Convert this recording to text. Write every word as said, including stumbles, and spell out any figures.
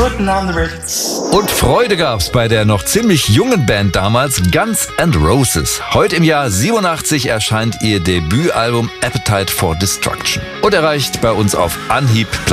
Putting on the Ritz. Und Freude gab's bei der noch ziemlich jungen Band damals, Guns N' Roses. Heute im Jahr siebenundachtzig erscheint ihr Debütalbum Appetite for Destruction und erreicht bei uns auf Anhieb Platz